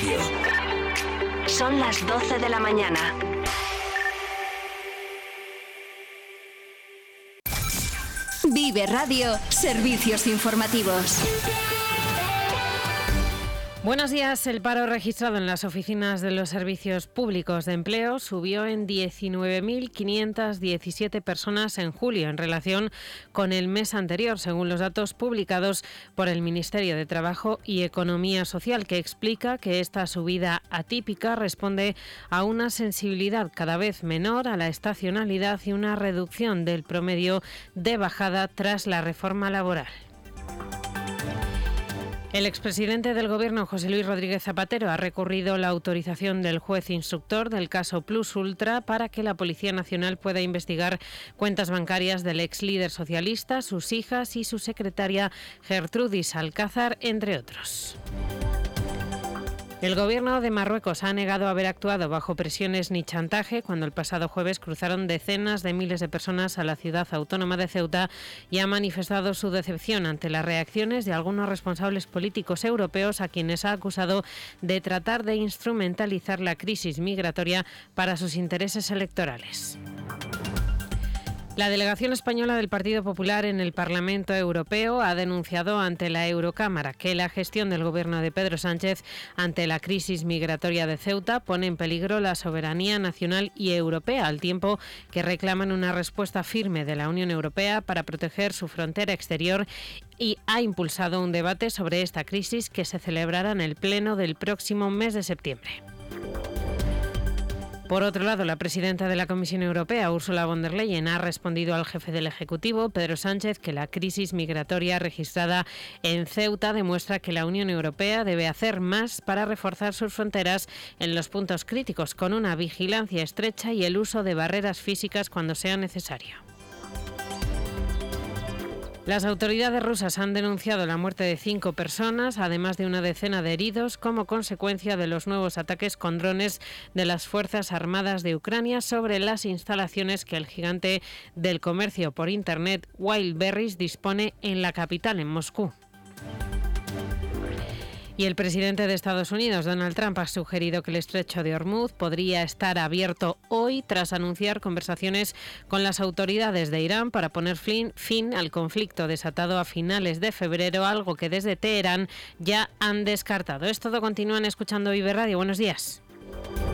Radio. Son las 12 de la mañana. Vive Radio, servicios informativos. Buenos días. El paro registrado en las oficinas de los servicios públicos de empleo subió en 19.517 personas en julio en relación con el mes anterior, según los datos publicados por el Ministerio de Trabajo y Economía Social, que explica que esta subida atípica responde a una sensibilidad cada vez menor a la estacionalidad y una reducción del promedio de bajada tras la reforma laboral. El expresidente del Gobierno, José Luis Rodríguez Zapatero, ha recurrido la autorización del juez instructor del caso Plus Ultra para que la Policía Nacional pueda investigar cuentas bancarias del ex líder socialista, sus hijas y su secretaria Gertrudis Alcázar, entre otros. El Gobierno de Marruecos ha negado haber actuado bajo presiones ni chantaje cuando el pasado jueves cruzaron decenas de miles de personas a la ciudad autónoma de Ceuta y ha manifestado su decepción ante las reacciones de algunos responsables políticos europeos a quienes ha acusado de tratar de instrumentalizar la crisis migratoria para sus intereses electorales. La delegación española del Partido Popular en el Parlamento Europeo ha denunciado ante la Eurocámara que la gestión del gobierno de Pedro Sánchez ante la crisis migratoria de Ceuta pone en peligro la soberanía nacional y europea, al tiempo que reclaman una respuesta firme de la Unión Europea para proteger su frontera exterior, y ha impulsado un debate sobre esta crisis que se celebrará en el Pleno del próximo mes de septiembre. Por otro lado, la presidenta de la Comisión Europea, Ursula von der Leyen, ha respondido al jefe del Ejecutivo, Pedro Sánchez, que la crisis migratoria registrada en Ceuta demuestra que la Unión Europea debe hacer más para reforzar sus fronteras en los puntos críticos, con una vigilancia estrecha y el uso de barreras físicas cuando sea necesario. Las autoridades rusas han denunciado la muerte de 5 personas, además de una decena de heridos, como consecuencia de los nuevos ataques con drones de las Fuerzas Armadas de Ucrania sobre las instalaciones que el gigante del comercio por Internet, Wildberries, dispone en la capital, en Moscú. Y el presidente de Estados Unidos, Donald Trump, ha sugerido que el estrecho de Hormuz podría estar abierto hoy tras anunciar conversaciones con las autoridades de Irán para poner fin al conflicto desatado a finales de febrero, algo que desde Teherán ya han descartado. Es todo. Continúan escuchando Vive Radio. Buenos días.